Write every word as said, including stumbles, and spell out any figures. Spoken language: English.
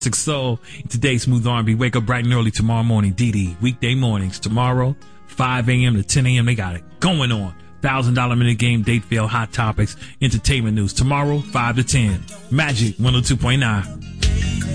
Soul. Today's Smooth R and B. Wake up bright and early tomorrow morning. D D. Weekday mornings. Tomorrow, five a.m. to ten a.m. They got it going on. one thousand dollars minute game, date fail, hot topics, entertainment news. Tomorrow, five to ten. Magic one oh two point nine.